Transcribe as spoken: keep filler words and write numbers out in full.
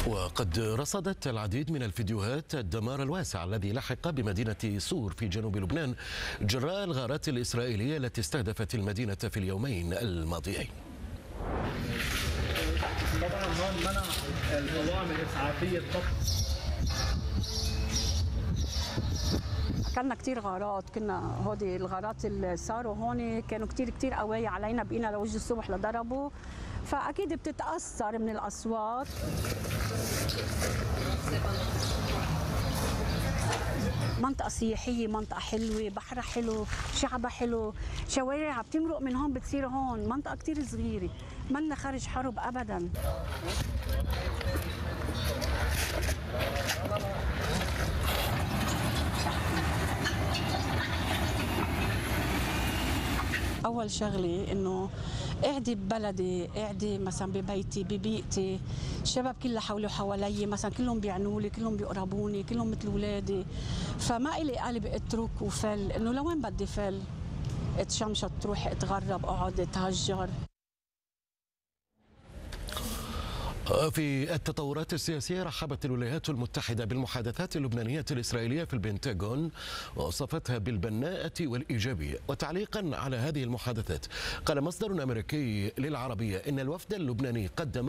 وقد رصدت العديد من الفيديوهات الدمار الواسع الذي لحق بمدينة صور في جنوب لبنان جراء الغارات الإسرائيلية التي استهدفت المدينة في اليومين الماضيين. طبعا هون منع القوائم الإسعافية الطقس. كنا كتير غارات، كنا هودي الغارات اللي صاروا هون كانوا كتير كتير قوية علينا، بقينا لوجه الصبح لضربوا، فأكيد بتتأثر من الأصوات. منطقة سياحية، منطقة حلوة، بحرها حلو، شعبها حلو، شوارعها بتمرق من هون بتصير هون، منطقة كتير صغيرة، منا خارج حرب أبداً. أول شغلة إنه قاعدة ببلدي، قاعدة مثلا ببيتي ببيئتي، الشباب كلها حولي وحوالي مثلا كلهم بيعنولي، كلهم بيقربوني، كلهم مثل أولادي، فما إلي قلب اترك وفل، إنه لوين بدي فل؟ اتشمشط، تروح اتغرب، اقعد اتهجر. في التطورات السياسية، رحبت الولايات المتحدة بالمحادثات اللبنانية الإسرائيلية في البنتاغون ووصفتها بالبناءة والإيجابية. وتعليقا على هذه المحادثات، قال مصدر أمريكي للعربية إن الوفد اللبناني قدم